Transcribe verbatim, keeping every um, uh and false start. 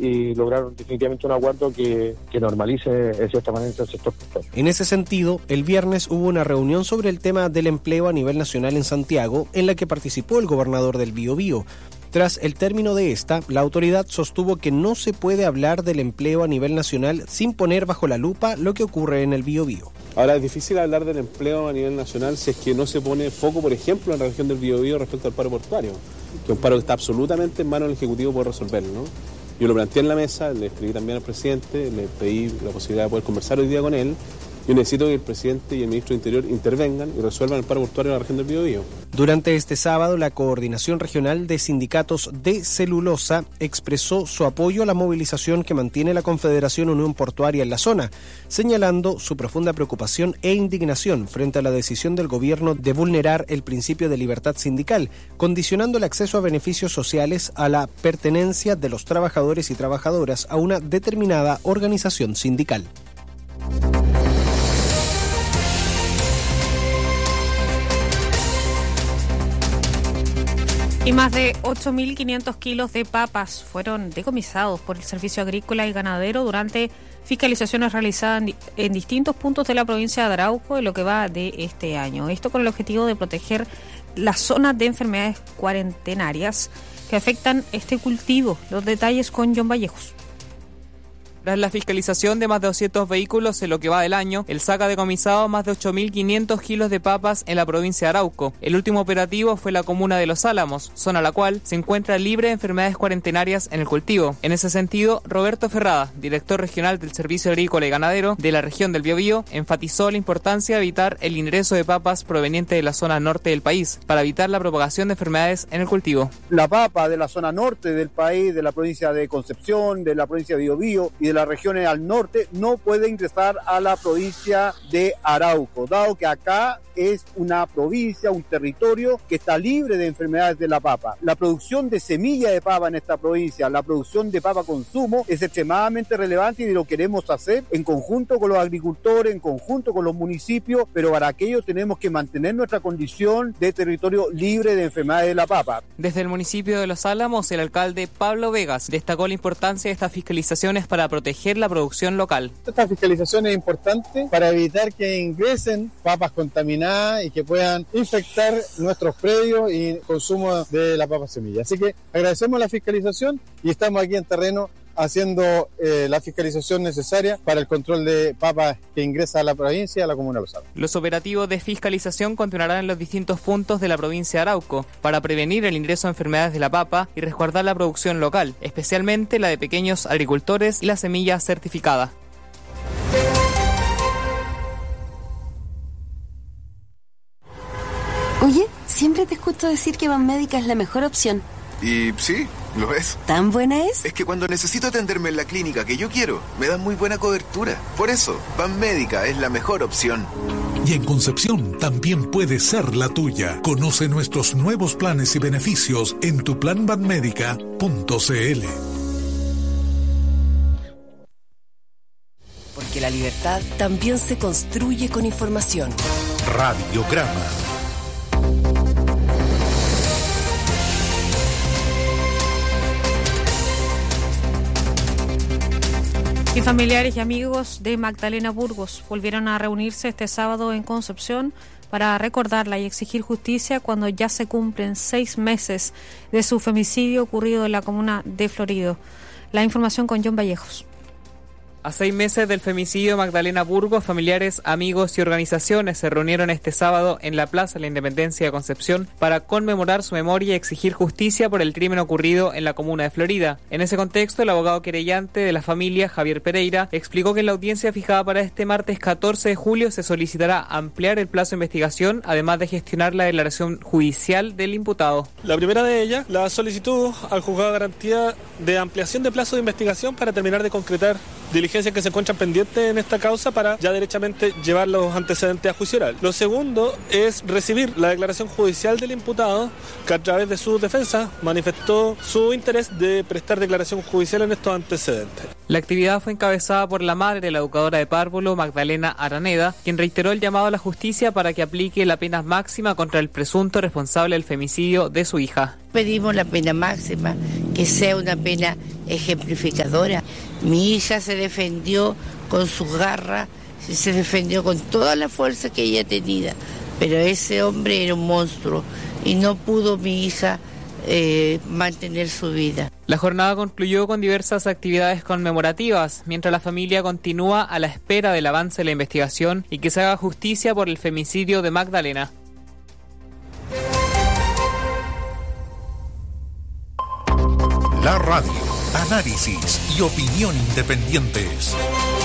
y lograron definitivamente un acuerdo que, que normalice en cierta manera el sector pesquero. En ese sentido, el viernes hubo una reunión sobre el tema del empleo a nivel nacional en Santiago, en la que participó el gobernador del Biobío. Tras el término de esta, la autoridad sostuvo que no se puede hablar del empleo a nivel nacional sin poner bajo la lupa lo que ocurre en el Biobío. Ahora, es difícil hablar del empleo a nivel nacional si es que no se pone foco, por ejemplo, en la región del Biobío respecto al paro portuario, que es un paro que está absolutamente en manos del Ejecutivo por resolverlo, ¿no? Yo lo planteé en la mesa, le escribí también al presidente, le pedí la posibilidad de poder conversar hoy día con él. Yo necesito que el presidente y el ministro de Interior intervengan y resuelvan el paro portuario en la región del Biobío. Durante este sábado, la Coordinación Regional de Sindicatos de Celulosa expresó su apoyo a la movilización que mantiene la Confederación Unión Portuaria en la zona, señalando su profunda preocupación e indignación frente a la decisión del gobierno de vulnerar el principio de libertad sindical, condicionando el acceso a beneficios sociales a la pertenencia de los trabajadores y trabajadoras a una determinada organización sindical. Y más de ocho mil quinientos kilos de papas fueron decomisados por el Servicio Agrícola y Ganadero durante fiscalizaciones realizadas en distintos puntos de la provincia de Arauco en lo que va de este año. Esto con el objetivo de proteger las zonas de enfermedades cuarentenarias que afectan este cultivo. Los detalles con John Vallejos. Tras la fiscalización de más de doscientos vehículos en lo que va del año, el S A C ha decomisado más de ocho mil quinientos kilos de papas en la provincia de Arauco. El último operativo fue la comuna de Los Álamos, zona la cual se encuentra libre de enfermedades cuarentenarias en el cultivo. En ese sentido, Roberto Ferrada, director regional del Servicio Agrícola y Ganadero de la región del Biobío, enfatizó la importancia de evitar el ingreso de papas provenientes de la zona norte del país para evitar la propagación de enfermedades en el cultivo. La papa de la zona norte del país, de la provincia de Concepción, de la provincia de Biobío y de las regiones al norte no puede ingresar a la provincia de Arauco, dado que acá es una provincia, un territorio que está libre de enfermedades de la papa. La producción de semilla de papa en esta provincia, la producción de papa consumo es extremadamente relevante y lo queremos hacer en conjunto con los agricultores, en conjunto con los municipios, pero para aquello tenemos que mantener nuestra condición de territorio libre de enfermedades de la papa. Desde el municipio de Los Álamos, el alcalde Pablo Vegas destacó la importancia de estas fiscalizaciones para proteger la producción local. Esta fiscalización es importante para evitar que ingresen papas contaminadas y que puedan infectar nuestros predios y consumo de la papa semilla. Así que agradecemos la fiscalización y estamos aquí en terreno haciendo eh, la fiscalización necesaria para el control de papas que ingresa a la provincia y a la comuna de Los Álamos. Los operativos de fiscalización continuarán en los distintos puntos de la provincia de Arauco para prevenir el ingreso de enfermedades de la papa y resguardar la producción local, especialmente la de pequeños agricultores y la semilla certificada. Oye, siempre te escucho decir que Banmédica es la mejor opción. Y sí, lo es. ¿Tan buena es? Es que cuando necesito atenderme en la clínica que yo quiero, me dan muy buena cobertura. Por eso, Banmédica es la mejor opción. Y en Concepción también puede ser la tuya. Conoce nuestros nuevos planes y beneficios en tu plan banmédica punto c l. Porque la libertad también se construye con información. Radiograma. Y familiares y amigos de Magdalena Burgos volvieron a reunirse este sábado en Concepción para recordarla y exigir justicia cuando ya se cumplen seis meses de su femicidio ocurrido en la comuna de Florido. La información con John Vallejos. A seis meses del femicidio de Magdalena Burgos, familiares, amigos y organizaciones se reunieron este sábado en la Plaza de la Independencia de Concepción para conmemorar su memoria y exigir justicia por el crimen ocurrido en la comuna de Florida. En ese contexto, el abogado querellante de la familia, Javier Pereira, explicó que en la audiencia fijada para este martes catorce de julio se solicitará ampliar el plazo de investigación, además de gestionar la declaración judicial del imputado. La primera de ellas, la solicitud al juzgado de garantía de ampliación de plazo de investigación para terminar de concretar diligencias que se encuentran pendientes en esta causa para ya derechamente llevar los antecedentes a juicio oral. Lo segundo es recibir la declaración judicial del imputado, que a través de su defensa manifestó su interés de prestar declaración judicial en estos antecedentes. La actividad fue encabezada por la madre de la educadora de Párvulo, Magdalena Araneda, quien reiteró el llamado a la justicia para que aplique la pena máxima contra el presunto responsable del femicidio de su hija. Pedimos la pena máxima, que sea una pena ejemplificadora. Mi hija se defendió con sus garras, se defendió con toda la fuerza que ella tenía, pero ese hombre era un monstruo y no pudo mi hija eh, mantener su vida. La jornada concluyó con diversas actividades conmemorativas, mientras la familia continúa a la espera del avance de la investigación y que se haga justicia por el femicidio de Magdalena. La radio, análisis y opinión independientes.